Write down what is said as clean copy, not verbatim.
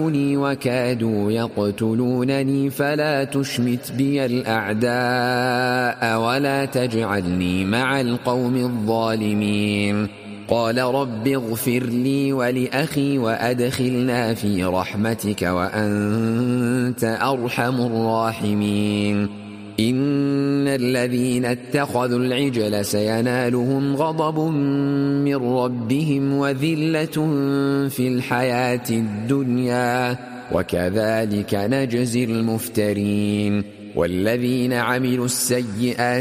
وكادوا يقتلونني فلا تشمت بي الأعداء ولا تجعلني مع القوم الظالمين. قال رب اغفر لي ولأخي وأدخلنا في رحمتك وأنت أرحم الراحمين. إن الذين اتخذوا العجل سينالهم غضب من ربهم وذلة في الحياة الدنيا وكذلك نجزي المفترين. والذين عملوا السيئات